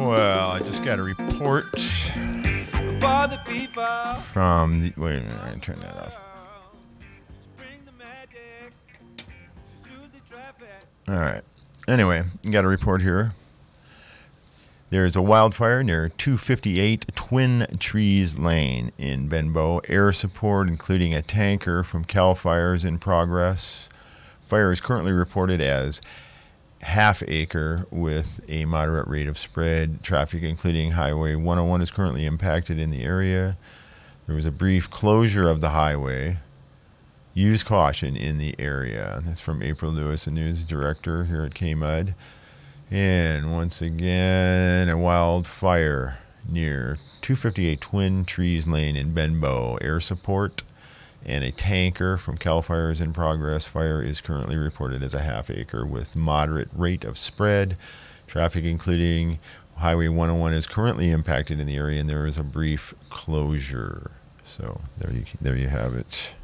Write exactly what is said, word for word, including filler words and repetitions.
Well, I just got a report from the... Wait a minute, I can turn that off. All right. Anyway, got a report here. There's a wildfire near two fifty-eight Twin Trees Lane in Benbow. Air support, including a tanker from CAL FIRE, is in progress. Fire is currently reported as half acre with a moderate rate of spread. Traffic, including Highway one oh one, is currently impacted in the area. There was a brief closure of the highway. Use caution in the area. That's from April Lewis, the news director here at K M U D. And once again, a wildfire near two fifty-eight Twin Trees Lane in Benbow. Air support and a tanker from CAL FIRE is in progress. Fire is currently reported as a half acre with moderate rate of spread. Traffic, including Highway one oh one, is currently impacted in the area, and there is a brief closure. So there you there you have it.